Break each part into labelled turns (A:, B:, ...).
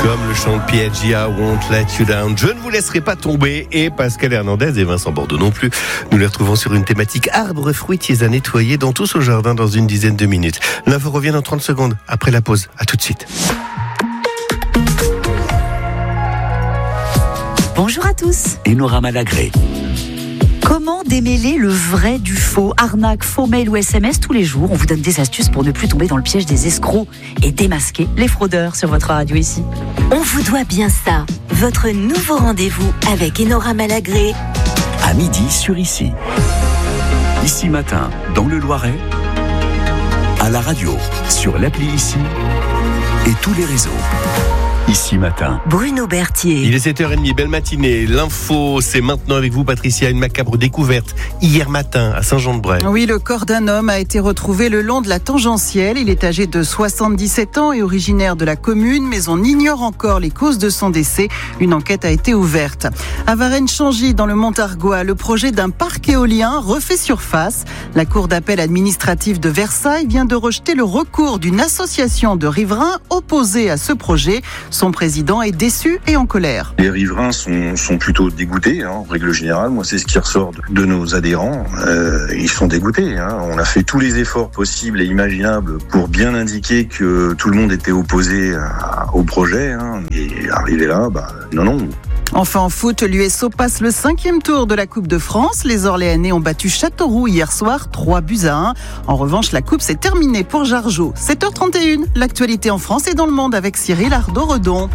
A: Comme le chant de P.H.G. I Won't Let You Down. Je ne vous laisserai pas tomber. Et Pascal Hernandez et Vincent Bordeaux non plus. Nous les retrouvons sur une thématique arbres fruitiers à nettoyer dans Tous au jardin dans une dizaine de minutes. L'info revient dans 30 secondes après la pause. À tout de suite.
B: Bonjour à tous.
C: Enora Malagré.
B: Comment démêler le vrai du faux? Arnaque, faux mail ou SMS, tous les jours, on vous donne des astuces pour ne plus tomber dans le piège des escrocs et démasquer les fraudeurs sur votre radio ici.
D: On vous doit bien ça. Votre nouveau rendez-vous avec Enora Malagré.
C: À midi sur Ici. Ici Matin, dans le Loiret. À la radio, sur l'appli Ici. Et tous les réseaux. Ici Matin.
D: Bruno Berthier.
A: Il est 7h30, belle matinée. L'info, c'est maintenant avec vous, Patricia. Une macabre découverte hier matin à Saint-Jean-de-Bray.
E: Oui, le corps d'un homme a été retrouvé le long de la tangentielle. Il est âgé de 77 ans et originaire de la commune, mais on ignore encore les causes de son décès. Une enquête a été ouverte. À Varennes-Changy, dans le Montargois, le projet d'un parc éolien refait surface. La cour d'appel administrative de Versailles vient de rejeter le recours d'une association de riverains opposée à ce projet. Son président est déçu et en colère.
F: Les riverains sont plutôt dégoûtés, en règle générale. Moi, c'est ce qui ressort de nos adhérents. Ils sont dégoûtés. On a fait tous les efforts possibles et imaginables pour bien indiquer que tout le monde était opposé au projet. Et arrivé là, non.
E: Enfin en foot, l'USO passe le 5e tour de la Coupe de France. Les Orléanais ont battu Châteauroux hier soir, 3-1. En revanche, la Coupe s'est terminée pour Jargeau. 7h31, l'actualité en France et dans le monde avec Cyril Ardo-Redon.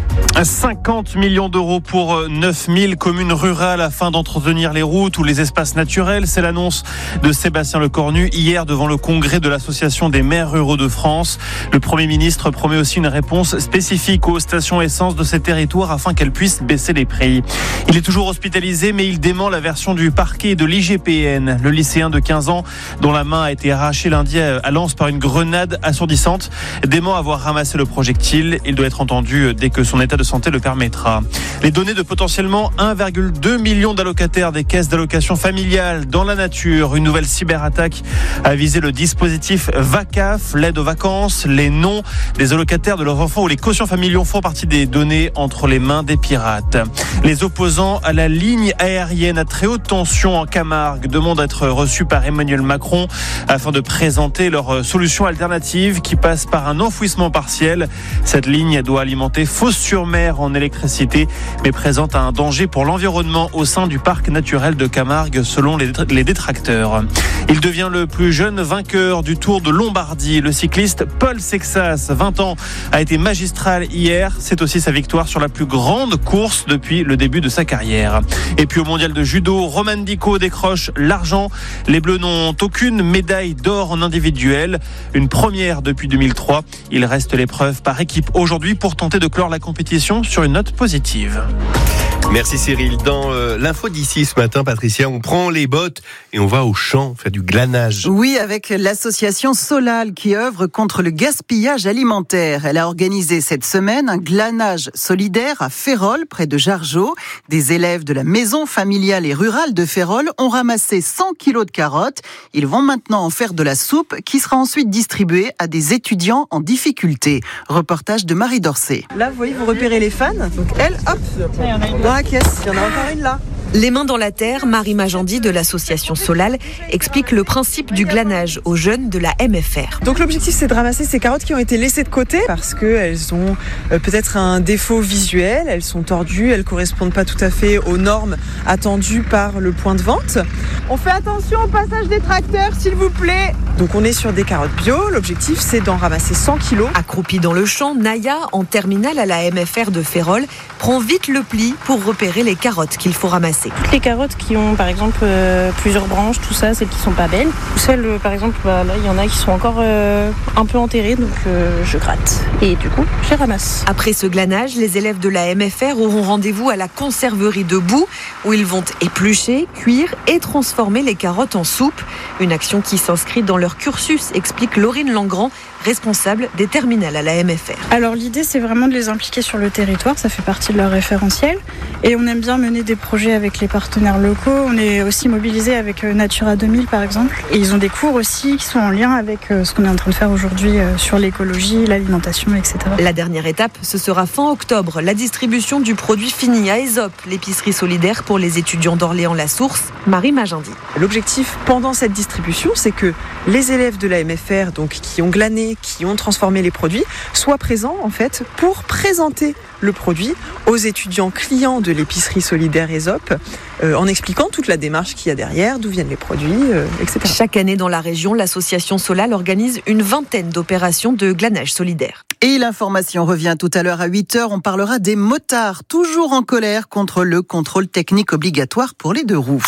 G: 50 millions d'euros pour 9000 communes rurales afin d'entretenir les routes ou les espaces naturels. C'est l'annonce de Sébastien Lecornu hier devant le congrès de l'Association des maires ruraux de France. Le Premier ministre promet aussi une réponse spécifique aux stations essence de ces territoires afin qu'elles puissent baisser les prix. Il est toujours hospitalisé, mais il dément la version du parquet de l'IGPN. Le lycéen de 15 ans, dont la main a été arrachée lundi à Lens par une grenade assourdissante, dément avoir ramassé le projectile. Il doit être entendu dès que son état de santé le permettra. Les données de potentiellement 1,2 million d'allocataires des caisses d'allocation familiale dans la nature. Une nouvelle cyberattaque a visé le dispositif VACAF, l'aide aux vacances. Les noms des allocataires de leurs enfants ou les quotients familiaux font partie des données entre les mains des pirates. Les opposants à la ligne aérienne à très haute tension en Camargue demandent à être reçus par Emmanuel Macron afin de présenter leur solution alternative qui passe par un enfouissement partiel. Cette ligne doit alimenter Fos-sur-Mer en électricité, mais présente un danger pour l'environnement au sein du parc naturel de Camargue, selon les détracteurs. Il devient le plus jeune vainqueur du Tour de Lombardie. Le cycliste Paul Sexas, 20 ans, a été magistral hier. C'est aussi sa victoire sur la plus grande course depuis le début de sa carrière. Et puis au mondial de judo, Roman Dico décroche l'argent. Les Bleus n'ont aucune médaille d'or en individuel. Une première depuis 2003. Il reste l'épreuve par équipe aujourd'hui pour tenter de clore la compétition sur une note positive.
A: Merci Cyril. Dans l'info d'ici ce matin, Patricia, on prend les bottes et on va au champ faire du glanage.
E: Oui, avec l'association Solal qui œuvre contre le gaspillage alimentaire. Elle a organisé cette semaine un glanage solidaire à Férolles, près de Jargeau. Des élèves de la maison familiale et rurale de Férolles ont ramassé 100 kilos de carottes. Ils vont maintenant en faire de la soupe qui sera ensuite distribuée à des étudiants en difficulté. Reportage de Marie Dorcet.
H: Là, vous voyez, vous repérez les fans. Donc elle, hop, dans la caisse. Il y en a encore une là.
I: Les mains dans la terre, Marie Majandi de l'association Solal explique le principe du glanage aux jeunes de la MFR.
H: Donc l'objectif, c'est de ramasser ces carottes qui ont été laissées de côté parce qu'elles ont peut-être un défaut visuel, elles sont tordues, elles ne correspondent pas tout à fait aux normes attendues par le point de vente. On fait attention au passage des tracteurs, s'il vous plaît. Donc on est sur des carottes bio, l'objectif c'est d'en ramasser 100 kilos.
I: Accroupie dans le champ, Naya, en terminale à la MFR de Férolles, prend vite le pli pour repérer les carottes qu'il faut ramasser.
J: Toutes les carottes qui ont par exemple plusieurs branches, tout ça, celles qui sont pas belles. Celles par exemple, là il y en a qui sont encore un peu enterrées, donc je gratte. Et du coup, je les ramasse.
I: Après ce glanage, les élèves de la MFR auront rendez-vous à la conserverie de Boue où ils vont éplucher, cuire et transformer les carottes en soupe. Une action qui s'inscrit dans leur cursus, explique Laurine Langrand, responsable des terminales à la MFR.
K: Alors l'idée, c'est vraiment de les impliquer sur le territoire, ça fait partie de leur référentiel. Et on aime bien mener des projets avec les partenaires locaux. On est aussi mobilisé avec Natura 2000 par exemple. Et ils ont des cours aussi qui sont en lien avec ce qu'on est en train de faire aujourd'hui sur l'écologie, l'alimentation, etc.
I: La dernière étape, ce sera fin octobre, la distribution du produit fini à Aesop, l'épicerie solidaire pour les étudiants d'Orléans-la-Source. Marie Magendie.
H: L'objectif pendant cette distribution, c'est que les élèves de la MFR, donc qui ont glané, qui ont transformé les produits, soient présents en fait pour présenter le produit aux étudiants clients de l'épicerie solidaire Aesop, en expliquant toute la démarche qu'il y a derrière, d'où viennent les produits, etc.
I: Chaque année dans la région, l'association Solal organise une vingtaine d'opérations de glanage solidaire.
E: Et l'information revient tout à l'heure à 8h. On parlera des motards, toujours en colère contre le contrôle technique obligatoire pour les 2 roues.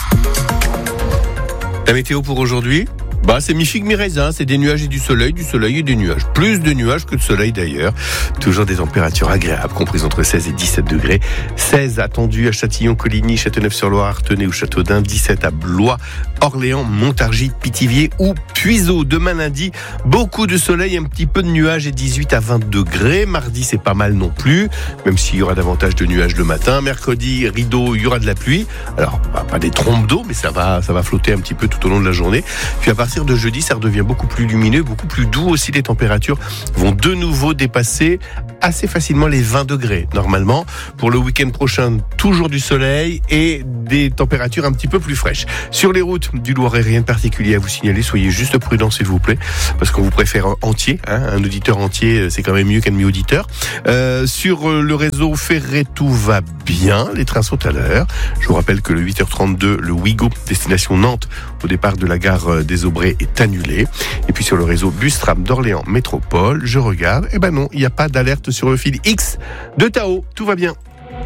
A: La météo pour aujourd'hui ? C'est mi-figue, mi-raisin, c'est des nuages et du soleil et des nuages. Plus de nuages que de soleil d'ailleurs. Toujours des températures agréables, comprises entre 16 et 17 degrés. 16 attendus à Châtillon, Coligny, Châteauneuf-sur-Loire, Artenay ou Châteaudun. 17 à Blois, Orléans, Montargis, Pithiviers ou Puiseaux. Demain lundi, beaucoup de soleil, un petit peu de nuages et 18 à 20 degrés. Mardi, c'est pas mal non plus, même s'il y aura davantage de nuages le matin. Mercredi, rideau, il y aura de la pluie. Alors, pas des trompes d'eau, mais ça va flotter un petit peu tout au long de la journée. Puis à partir de jeudi, ça redevient beaucoup plus lumineux, beaucoup plus doux aussi. Les températures vont de nouveau dépasser assez facilement les 20 degrés normalement. Pour le week-end prochain, toujours du soleil et des températures un petit peu plus fraîches. Sur les routes du Loiret, rien de particulier à vous signaler. Soyez juste prudents s'il vous plaît, parce qu'on vous préfère entier. Un auditeur entier, c'est quand même mieux qu'un demi-auditeur. Sur le réseau ferré, tout va bien. Les trains sont à l'heure. Je vous rappelle que le 8h32, le Ouigo, destination Nantes, au départ de la gare des Aubrais, est annulé. Et puis sur le réseau bus-tram d'Orléans Métropole, je regarde, non, il n'y a pas d'alerte sur le fil X de Tao. Tout va bien.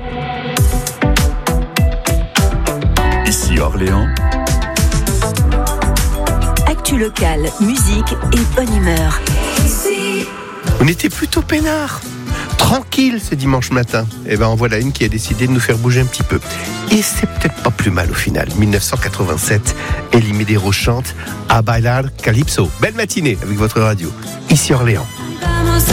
C: Ici Orléans.
D: Actu locale, musique et bonne humeur.
A: On était plutôt peinards. Tranquille ce dimanche matin. En voilà une qui a décidé de nous faire bouger un petit peu. Et c'est peut-être pas plus mal au final. 1987, Elie Medeiros chante A Bailar Calypso. Belle matinée avec votre radio. Ici Orléans.